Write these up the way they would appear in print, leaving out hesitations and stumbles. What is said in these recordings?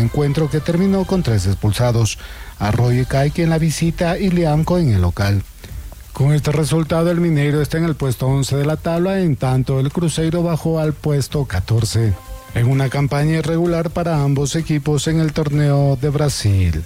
encuentro que terminó con 3 expulsados, Arroyo y Caique en la visita y Liamco en el local. Con este resultado, el Mineiro está en el puesto 11 de la tabla, en tanto el Cruzeiro bajó al puesto 14, en una campaña irregular para ambos equipos en el torneo de Brasil.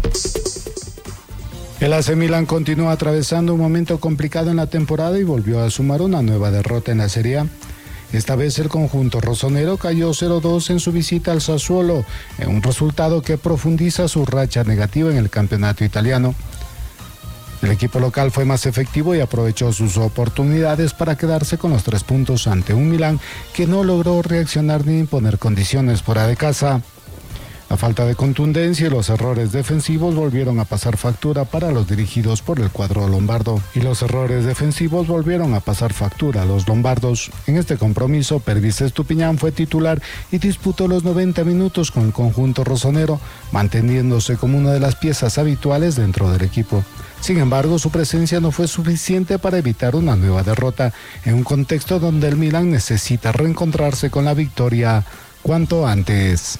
El AC Milan continúa atravesando un momento complicado en la temporada y volvió a sumar una nueva derrota en la Serie A. Esta vez el conjunto rosonero cayó 0-2 en su visita al Sassuolo, en un resultado que profundiza su racha negativa en el campeonato italiano. El equipo local fue más efectivo y aprovechó sus oportunidades para quedarse con los 3 puntos ante un Milán que no logró reaccionar ni imponer condiciones fuera de casa. La falta de contundencia y los errores defensivos volvieron a pasar factura para los dirigidos por el cuadro lombardo. A los lombardos. En este compromiso, Pervis Estupiñán fue titular y disputó los 90 minutos con el conjunto rosonero, manteniéndose como una de las piezas habituales dentro del equipo. Sin embargo, su presencia no fue suficiente para evitar una nueva derrota, en un contexto donde el Milan necesita reencontrarse con la victoria cuanto antes.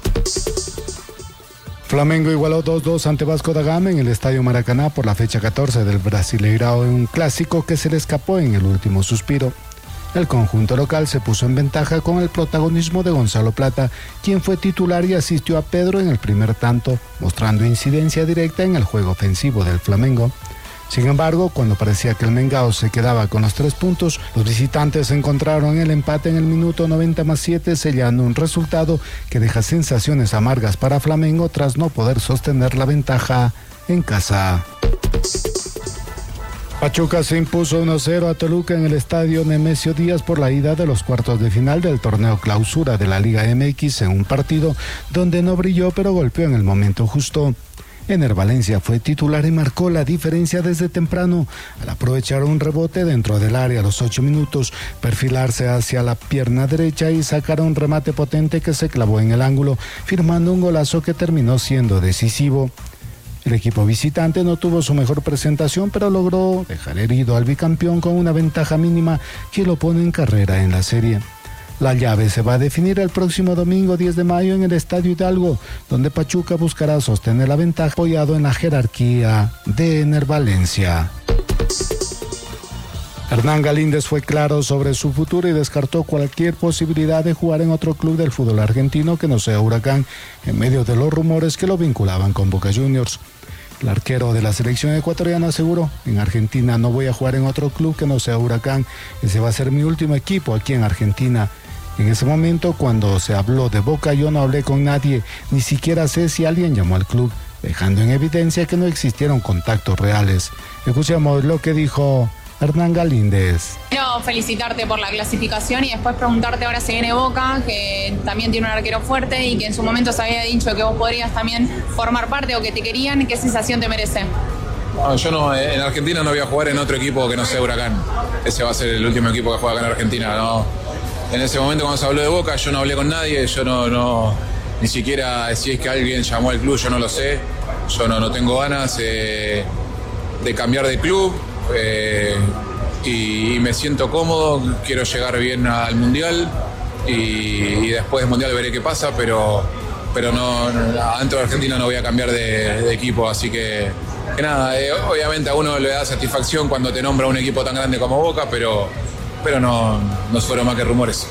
Flamengo igualó 2-2 ante Vasco da Gama en el Estadio Maracaná por la fecha 14 del Brasileirao, en un clásico que se le escapó en el último suspiro. El conjunto local se puso en ventaja con el protagonismo de Gonzalo Plata, quien fue titular y asistió a Pedro en el primer tanto, mostrando incidencia directa en el juego ofensivo del Flamengo. Sin embargo, cuando parecía que el Mengao se quedaba con los 3 puntos, los visitantes encontraron el empate en el minuto 90+7, sellando un resultado que deja sensaciones amargas para Flamengo tras no poder sostener la ventaja en casa. Pachuca se impuso 1-0 a Toluca en el estadio Nemesio Díaz por la ida de los cuartos de final del torneo clausura de la Liga MX, en un partido donde no brilló pero golpeó en el momento justo. Ener Valencia fue titular y marcó la diferencia desde temprano, al aprovechar un rebote dentro del área a los 8 minutos, perfilarse hacia la pierna derecha y sacar un remate potente que se clavó en el ángulo, firmando un golazo que terminó siendo decisivo. El equipo visitante no tuvo su mejor presentación, pero logró dejar herido al bicampeón con una ventaja mínima que lo pone en carrera en la serie. La llave se va a definir el próximo domingo 10 de mayo en el Estadio Hidalgo, donde Pachuca buscará sostener la ventaja apoyado en la jerarquía de Ener Valencia. Hernán Galíndez fue claro sobre su futuro y descartó cualquier posibilidad de jugar en otro club del fútbol argentino que no sea Huracán, en medio de los rumores que lo vinculaban con Boca Juniors. El arquero de la selección ecuatoriana aseguró: en Argentina no voy a jugar en otro club que no sea Huracán, ese va a ser mi último equipo aquí en Argentina. En ese momento, cuando se habló de Boca, yo no hablé con nadie, ni siquiera sé si alguien llamó al club, dejando en evidencia que no existieron contactos reales. Escuchemos lo que dijo Hernán Galíndez. Quiero felicitarte por la clasificación y después preguntarte, ahora se viene Boca, que también tiene un arquero fuerte y que en su momento se había dicho que vos podrías también formar parte o que te querían. ¿Qué sensación te merece? No, yo no, en Argentina no voy a jugar en otro equipo que no sea Huracán. Ese va a ser el último equipo que juega acá en Argentina, ¿no? En ese momento cuando se habló de Boca yo no hablé con nadie, yo no ni siquiera si es que alguien llamó al club, yo no lo sé. Yo no tengo ganas de cambiar de club. Y me siento cómodo, quiero llegar bien al Mundial y después del Mundial veré qué pasa, pero no, dentro de Argentina no voy a cambiar de equipo, así que nada, obviamente a uno le da satisfacción cuando te nombra un equipo tan grande como Boca, pero no fueron más que rumores.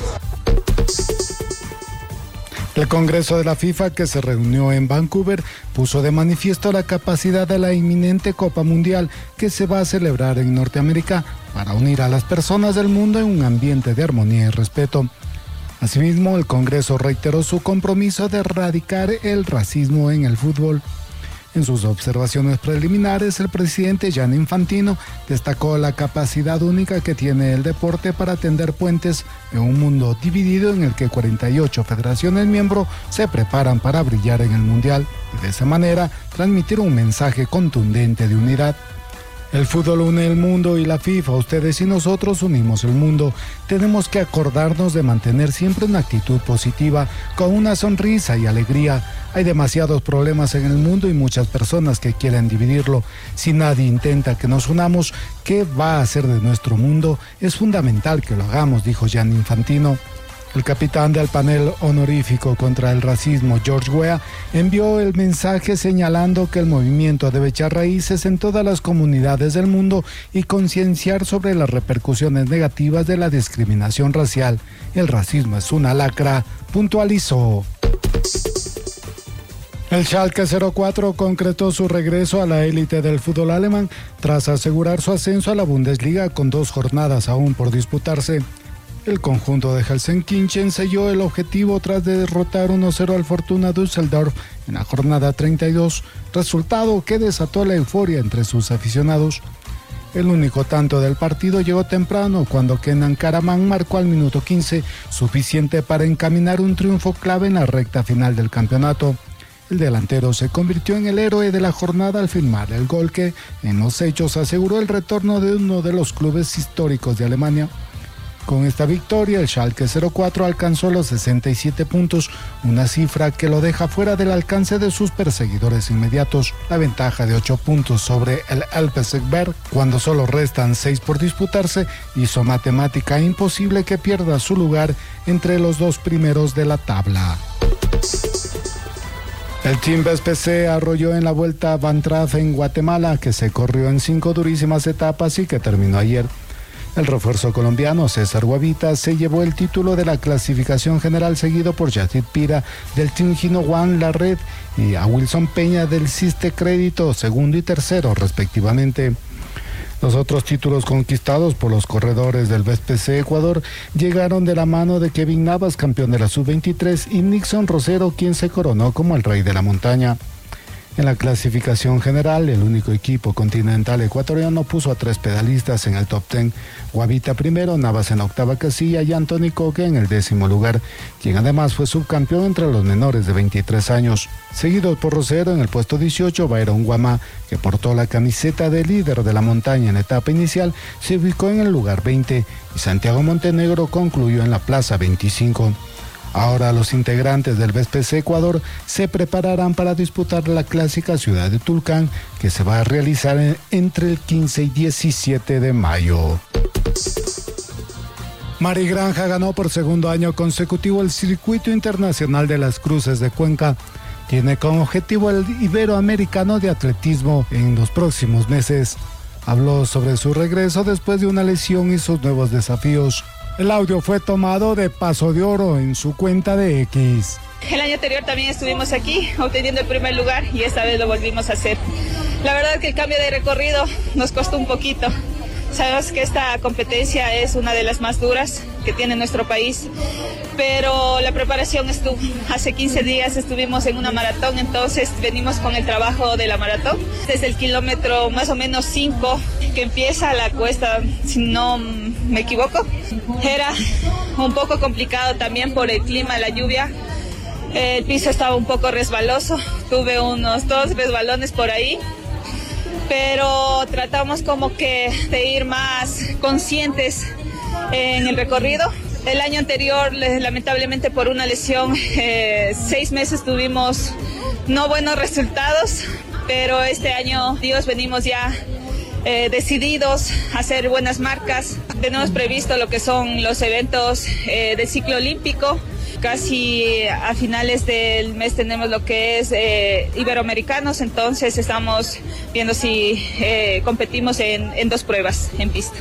El Congreso de la FIFA, que se reunió en Vancouver, puso de manifiesto la capacidad de la inminente Copa Mundial que se va a celebrar en Norteamérica para unir a las personas del mundo en un ambiente de armonía y respeto. Asimismo, el Congreso reiteró su compromiso de erradicar el racismo en el fútbol. En sus observaciones preliminares, el presidente Gianni Infantino destacó la capacidad única que tiene el deporte para tender puentes en un mundo dividido en el que 48 federaciones miembros se preparan para brillar en el Mundial y de esa manera transmitir un mensaje contundente de unidad. El fútbol une el mundo y la FIFA, ustedes y nosotros unimos el mundo. Tenemos que acordarnos de mantener siempre una actitud positiva, con una sonrisa y alegría. Hay demasiados problemas en el mundo y muchas personas que quieren dividirlo. Si nadie intenta que nos unamos, ¿qué va a hacer de nuestro mundo? Es fundamental que lo hagamos, dijo Gianni Infantino. El capitán del panel honorífico contra el racismo, George Weah, envió el mensaje señalando que el movimiento debe echar raíces en todas las comunidades del mundo y concienciar sobre las repercusiones negativas de la discriminación racial. El racismo es una lacra, puntualizó. El Schalke 04 concretó su regreso a la élite del fútbol alemán tras asegurar su ascenso a la Bundesliga con 2 jornadas aún por disputarse. El conjunto de Gelsenkirchen selló el objetivo tras derrotar 1-0 al Fortuna Düsseldorf en la jornada 32, resultado que desató la euforia entre sus aficionados. El único tanto del partido llegó temprano cuando Kenan Karaman marcó al minuto 15, suficiente para encaminar un triunfo clave en la recta final del campeonato. El delantero se convirtió en el héroe de la jornada al firmar el gol que, en los hechos, aseguró el retorno de uno de los clubes históricos de Alemania. Con esta victoria, el Schalke 04 alcanzó los 67 puntos, una cifra que lo deja fuera del alcance de sus perseguidores inmediatos. La ventaja de 8 puntos sobre el Elfsberg, cuando solo restan 6 por disputarse, hizo matemática imposible que pierda su lugar entre los 2 primeros de la tabla. El Team BSPC arrolló en la Vuelta Van Traf en Guatemala, que se corrió en 5 durísimas etapas y que terminó ayer. El refuerzo colombiano César Guavita se llevó el título de la clasificación general, seguido por Yacid Pira del Team Gino Juan La Red y a Wilson Peña del Ciste Crédito, segundo y tercero respectivamente. Los otros títulos conquistados por los corredores del BSPC Ecuador llegaron de la mano de Kevin Navas, campeón de la Sub-23, y Nixon Rosero, quien se coronó como el rey de la montaña. En la clasificación general, el único equipo continental ecuatoriano puso a 3 pedalistas en el top 10. Guavita primero, Navas en la 8ª casilla y Anthony Coque en el 10º lugar, quien además fue subcampeón entre los menores de 23 años. Seguidos por Rosero en el puesto 18, Byron Guamá, que portó la camiseta de líder de la montaña en la etapa inicial, se ubicó en el lugar 20 y Santiago Montenegro concluyó en la plaza 25. Ahora los integrantes del BSPC Ecuador se prepararán para disputar la clásica ciudad de Tulcán, que se va a realizar entre el 15 y 17 de mayo. Mari Granja ganó por segundo año consecutivo el Circuito Internacional de las Cruces de Cuenca. Tiene como objetivo el Iberoamericano de Atletismo en los próximos meses. Habló sobre su regreso después de una lesión y sus nuevos desafíos. El audio fue tomado de Paso de Oro en su cuenta de X. El año anterior también estuvimos aquí obteniendo el primer lugar y esta vez lo volvimos a hacer. La verdad es que el cambio de recorrido nos costó un poquito. Sabemos que esta competencia es una de las más duras que tiene nuestro país, pero la preparación estuvo. Hace 15 días estuvimos en una maratón, entonces venimos con el trabajo de la maratón. Desde el kilómetro más o menos 5 que empieza la cuesta, si no me equivoco, era un poco complicado también por el clima, la lluvia. El piso estaba un poco resbaloso, tuve unos 2 resbalones por ahí, pero tratamos como que de ir más conscientes en el recorrido. El año anterior, lamentablemente por una lesión, 6 meses tuvimos no buenos resultados, pero este año, venimos ya decididos a hacer buenas marcas. Tenemos previsto lo que son los eventos del ciclo olímpico. Casi a finales del mes tenemos lo que es Iberoamericanos, entonces estamos viendo si competimos en 2 pruebas en pista.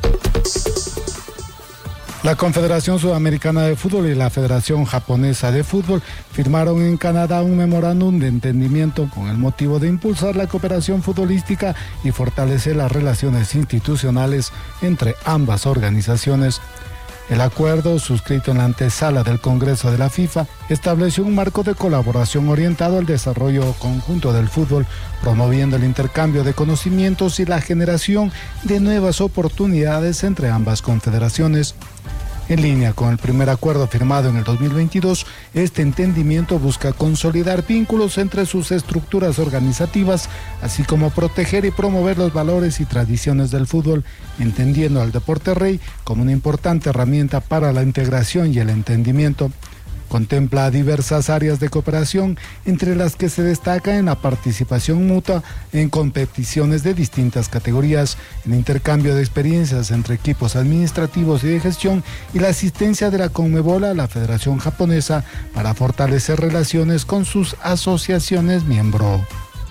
La Confederación Sudamericana de Fútbol y la Federación Japonesa de Fútbol firmaron en Canadá un memorándum de entendimiento con el motivo de impulsar la cooperación futbolística y fortalecer las relaciones institucionales entre ambas organizaciones. El acuerdo, suscrito en la antesala del Congreso de la FIFA, estableció un marco de colaboración orientado al desarrollo conjunto del fútbol, promoviendo el intercambio de conocimientos y la generación de nuevas oportunidades entre ambas confederaciones. En línea con el primer acuerdo firmado en el 2022, este entendimiento busca consolidar vínculos entre sus estructuras organizativas, así como proteger y promover los valores y tradiciones del fútbol, entendiendo al deporte rey como una importante herramienta para la integración y el entendimiento. Contempla diversas áreas de cooperación, entre las que se destaca en la participación mutua en competiciones de distintas categorías, el intercambio de experiencias entre equipos administrativos y de gestión y la asistencia de la Conmebol a la Federación Japonesa para fortalecer relaciones con sus asociaciones miembro.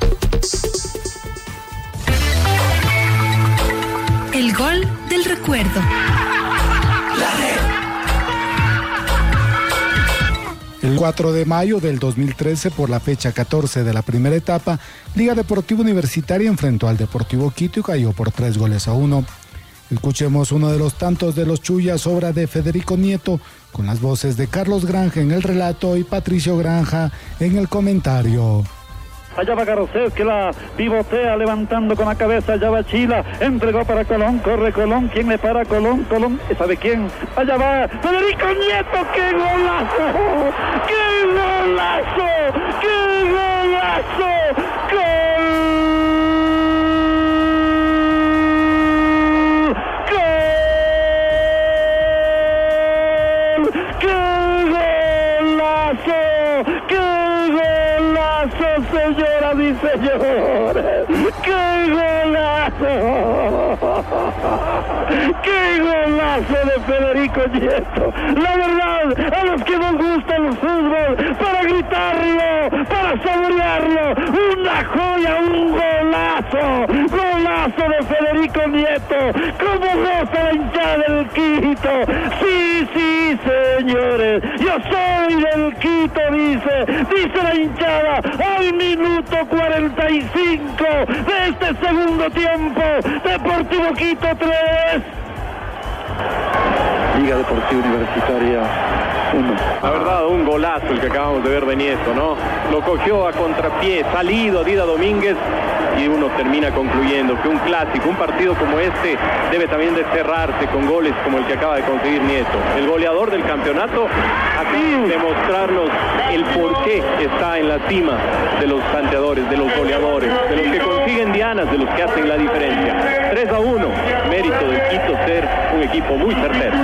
El gol del recuerdo. El 4 de mayo del 2013, por la fecha 14 de la primera etapa, Liga Deportiva Universitaria enfrentó al Deportivo Quito y cayó por 3-1. Escuchemos uno de los tantos de los Chuyas, obra de Federico Nieto, con las voces de Carlos Granja en el relato y Patricio Granja en el comentario. Allá va Garcés, que la pivotea levantando con la cabeza. Allá va Chila, entregó para Colón, corre Colón. ¿Quién le para? Colón, ¿sabe quién? Allá va Federico Nieto. ¡Qué golazo! ¡Qué golazo! ¡Qué golazo! ¡Gol! Señoras y señores, ¡qué golazo! ¡Qué golazo de Federico Nieto! La verdad, a los que nos gusta el fútbol, para gritarlo, para saborearlo, una joya, un golazo, golazo de Federico Nieto, como goza la hinchada del Quito. Sí, señores, yo soy del Quito, dice la hinchada, al minuto 45 de este segundo tiempo. Deportivo Quito 3, Liga Deportiva Universitaria 1. La verdad, un golazo el que acabamos de ver de Nieto, ¿no? Lo cogió a contrapié, salido Dida Domínguez, y uno termina concluyendo que un clásico, un partido como este, debe también de cerrarse con goles como el que acaba de conseguir Nieto. El goleador del campeonato, así demostrarnos el por qué está en la cima de los tanteadores, de los goleadores, de los que consiguen dianas, de los que hacen la diferencia. 3-1, mérito del Quito ser un equipo muy certero.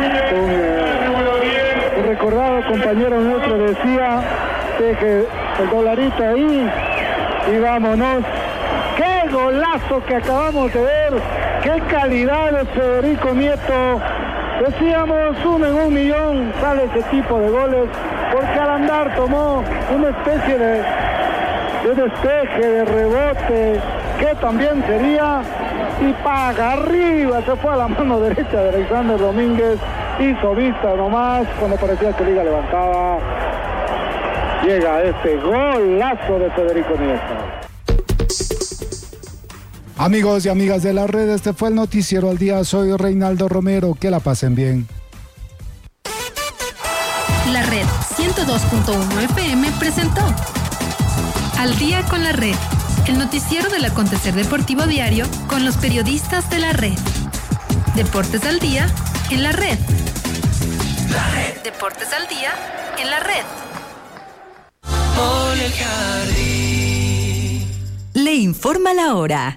Un recordado compañero nuestro decía, deje el dolarito ahí y vámonos. ¡Qué golazo que acabamos de ver! ¡Qué calidad de Federico Nieto! Decíamos, 1 en 1.000.000 sale ese tipo de goles, porque al andar tomó una especie de despeje, de rebote, que también sería, y para arriba se fue a la mano derecha de Alexander Domínguez, hizo vista nomás, cuando parecía que Liga levantaba, llega este golazo de Federico Nieto. Amigos y amigas de la red, este fue el Noticiero al Día. Soy Reinaldo Romero, que la pasen bien. La Red 102.1 FM presentó Al Día con la Red, el noticiero del acontecer deportivo diario con los periodistas de la red. Deportes al día en la red. Deportes al día en la red. Le informa la hora.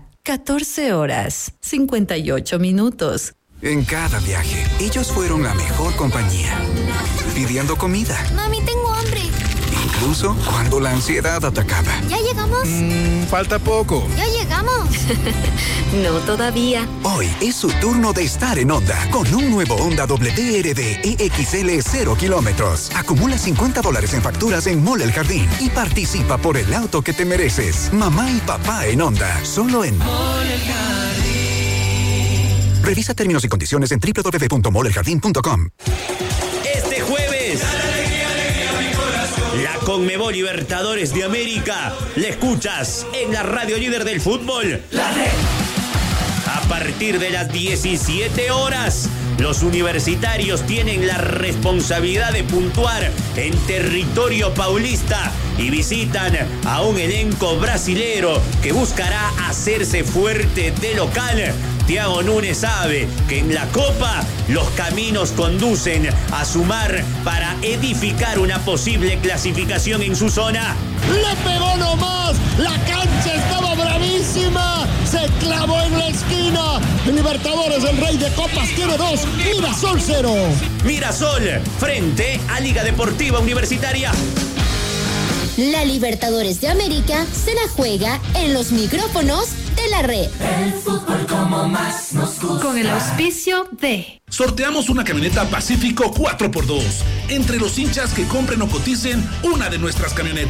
14:58. En cada viaje, ellos fueron la mejor compañía. Pidiendo comida. Mami, tengo hambre. Incluso cuando la ansiedad atacaba. ¿Ya llegamos? Falta poco. ¿Ya llegamos? No todavía. Hoy es su turno de estar en Honda con un nuevo Honda WRD EXL 0 kilómetros. Acumula $50 en facturas en Mall El Jardín y participa por el auto que te mereces. Mamá y papá en Honda, solo en Mall El Jardín. Revisa términos y condiciones en www.molleljardin.com. Este jueves, la Conmebol Libertadores de América la escuchas en la radio líder del fútbol, La Red. A partir de las 17 horas, los universitarios tienen la responsabilidad de puntuar en territorio paulista y visitan a un elenco brasilero que buscará hacerse fuerte de local. Thiago Núñez sabe que en la Copa los caminos conducen a sumar para edificar una posible clasificación en su zona. Le pegó nomás, la cancha estaba bravísima, se clavó en la esquina. Libertadores, el rey de copas, tiene 2, Mirasol 0. Mirasol frente a Liga Deportiva Universitaria. La Libertadores de América se la juega en los micrófonos de la red. El fútbol como más nos gusta. Con el auspicio de... Sorteamos una camioneta Pacífico 4x2 entre los hinchas que compren o coticen una de nuestras camionetas.